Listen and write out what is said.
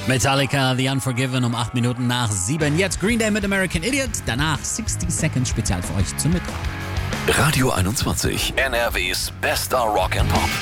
Metallica, The Unforgiven um 8 Minuten nach 7. Jetzt Green Day mit American Idiot. Danach 60 Seconds Spezial für euch zum Mittag. Radio 21, NRWs bester Rock and Pop.